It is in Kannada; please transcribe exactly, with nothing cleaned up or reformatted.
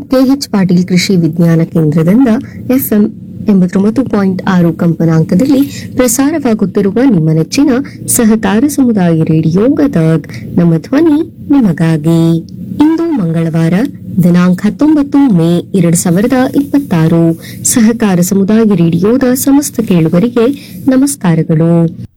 ಕೆಎಚ್ ಪಾಟೀಲ್ ಕೃಷಿ ವಿಜ್ಞಾನ ಕೇಂದ್ರದಿಂದ ಎಫ್ಎಂ ಎಂಬತ್ತೊಂಬತ್ತು ಪಾಯಿಂಟ್ ಆರು ಕಂಪನಾಂಕದಲ್ಲಿ ಪ್ರಸಾರವಾಗುತ್ತಿರುವ ನಿಮ್ಮ ನೆಚ್ಚಿನ ಸಹಕಾರ ಸಮುದಾಯ ರೇಡಿಯೋ ಗದಗ್. ನಮ್ಮ ಧ್ವನಿ ನಿಮಗಾಗಿ. ಇಂದು ಮಂಗಳವಾರ ದಿನಾಂಕ ಹತ್ತೊಂಬತ್ತು ಮೇ ಎರಡ್ ಸಾವಿರದ ಇಪ್ಪತ್ತಾರು. ಸಹಕಾರ ಸಮುದಾಯ ರೇಡಿಯೋದ ಸಮಸ್ತ ಕೇಳುಗರಿಗೆ ನಮಸ್ಕಾರಗಳು.